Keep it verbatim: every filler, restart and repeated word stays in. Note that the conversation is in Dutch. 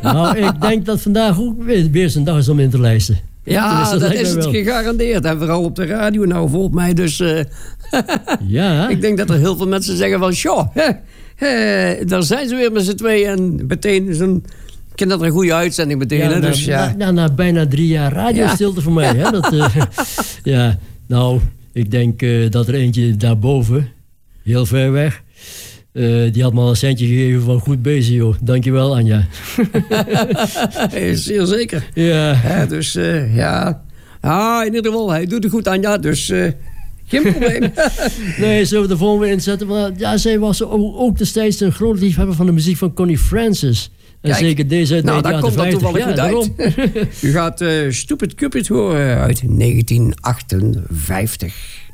Nou, ik denk dat vandaag ook weer, weer zijn dag is om in te lijsten. Ja, dat, dat is het wel. gegarandeerd. En vooral op de radio nou volgt mij. Dus uh, ja. Ik denk dat er heel veel mensen zeggen van... Tjoh, hè, hè, daar zijn ze weer met z'n tweeën. En meteen zo'n... Ik ken dat er een goede uitzending meteen. Ja, hè, na, dus, ja. na, na, na bijna drie jaar radiostilte ja. voor mij. Hè, dat, uh, ja, nou, ik denk uh, dat er eentje daarboven, heel ver weg... Uh, die had me al een centje gegeven van goed bezig, joh. Dankjewel, Anja. Zeer zeker. Ja. ja dus, uh, ja. Ah, in ieder geval, hij doet het goed, Anja. Dus, uh, geen probleem. Nee, zullen we de volgende inzetten? Maar, ja, zij was ook, ook destijds een groot liefhebber van de muziek van Connie Francis. En Kijk, zeker deze uit nou, daar komt dat toevallig ja, goed daarom. uit. U gaat uh, Stupid Cupid horen uit negentien achtenvijftig.